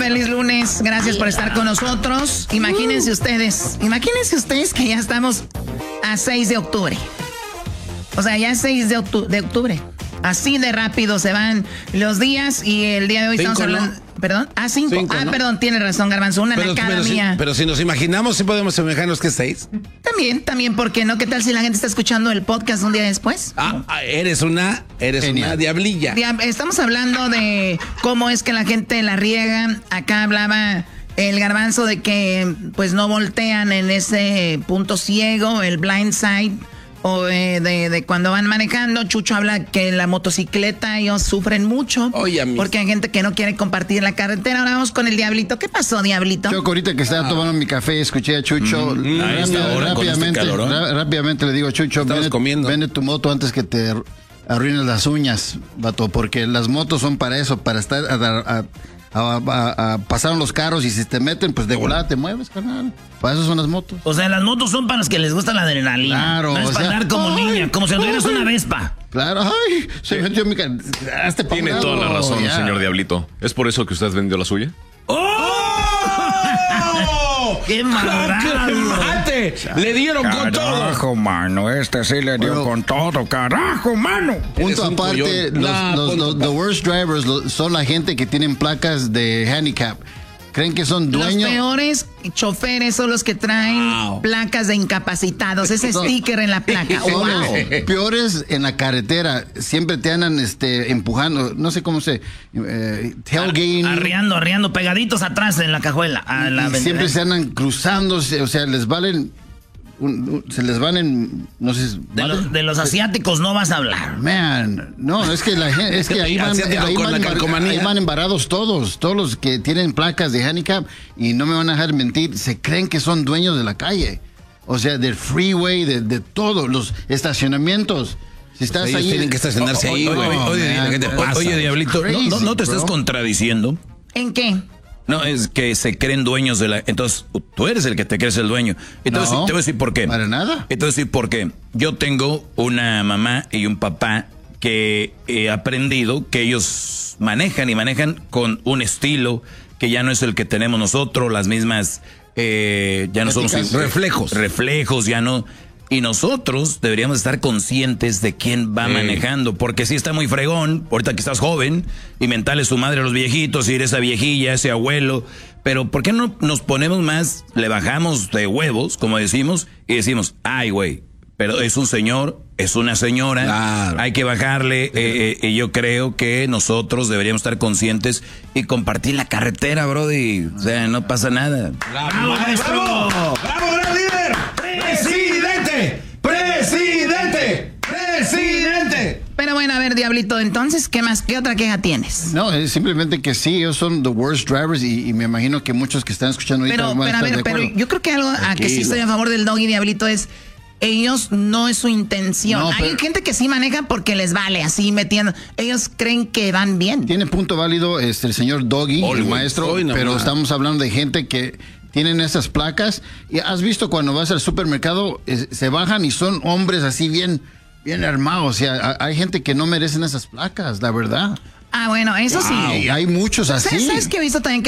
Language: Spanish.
feliz lunes. Gracias por estar con nosotros. Imagínense ustedes que ya estamos a 6 de octubre. O sea, ya es 6 de octubre. Así de rápido se van los días y el día de hoy estamos hablando... ¿no? ¿Perdón? 5. ¿No? Perdón, tiene razón, Garbanzo. Una en la cara mía. Pero si nos imaginamos, ¿sí podemos imaginarnos que es 6? También, ¿por qué no? ¿Qué tal si la gente está escuchando el podcast un día después? Eres una diablilla. Estamos hablando de cómo es que la gente la riega. Acá hablaba el Garbanzo de que pues no voltean en ese punto ciego, el blind side. O de cuando van manejando. Chucho habla que en la motocicleta ellos sufren mucho. Porque hay gente que no quiere compartir la carretera. Ahora vamos con el Diablito. ¿Qué pasó, Diablito? Yo ahorita que estaba tomando mi café, escuché a Chucho. Rápidamente le digo, Chucho, vende tu moto antes que te arruines las uñas, vato. Porque las motos son para eso, para estar pasaron los carros y si te meten, pues de volada te mueves, carnal. Para eso son las motos. O sea, las motos son para los que les gusta la adrenalina. Claro. No es para andar como niña, como si tuvieras una Vespa. Claro, ay, se metió mi Tiene toda la razón, señor Diablito. ¿Es por eso que usted vendió la suya? ¡Qué mate! ¡Le dieron con todo! Carajo, mano, sí le dio con todo, carajo, mano. Punto aparte, the worst drivers son la gente que tienen placas de handicap. ¿Creen que son dueños? Los peores choferes son los que traen placas de incapacitados. Ese sticker en la placa. Son los peores en la carretera. Siempre te andan empujando. No sé cómo se... tailgating. Arreando, pegaditos atrás en la cajuela. Siempre se andan cruzando. O sea, se les van en... No sé... De los asiáticos no vas a hablar. Man, no, es que la gente... Es que ahí van embarados todos. Todos los que tienen placas de handicap, y no me van a dejar mentir, se creen que son dueños de la calle. O sea, del freeway, de todos los estacionamientos. Si estás ahí... tienen que estacionarse ahí. Oye, Diablito, ¿no te estás contradiciendo? ¿En qué? No, es que se creen dueños de la... Entonces, tú eres el que te crees el dueño. Entonces, te voy a decir por qué. Para nada. Te voy a decir por qué. Yo tengo una mamá y un papá que he aprendido que ellos manejan con un estilo que ya no es el que tenemos nosotros, las mismas... ya no somos... Reflejos, ya no... Y nosotros deberíamos estar conscientes de quién va manejando, porque sí está muy fregón, ahorita que estás joven, y mentale su madre a los viejitos, y eres esa viejilla, ese abuelo, pero ¿por qué no nos ponemos más, le bajamos de huevos, como decimos, y decimos, ay güey, pero es un señor, es una señora, claro, hay que bajarle, y yo creo que nosotros deberíamos estar conscientes y compartir la carretera, brody, o sea, no pasa nada. ¡Bravo, maestro! ¡Bravo, gran líder! ¡Presidente! Pero bueno, a ver, Diablito, entonces, ¿qué más? ¿Qué otra queja tienes? No, es simplemente que sí, ellos son the worst drivers y me imagino que muchos que están escuchando ahorita van a estar de acuerdo. Pero yo creo que algo a que sí estoy a favor del Doggy, Diablito, es... Ellos no es su intención. No, hay gente que sí maneja porque les vale, así metiendo. Ellos creen que van bien. Tiene punto válido el señor Doggy, el maestro, pero estamos hablando de gente que tienen esas placas. Y has visto cuando vas al supermercado, se bajan y son hombres así bien armados. O sea, hay gente que no merecen esas placas, la verdad. Bueno, eso sí. Hay muchos así. ¿Sabes qué he visto también?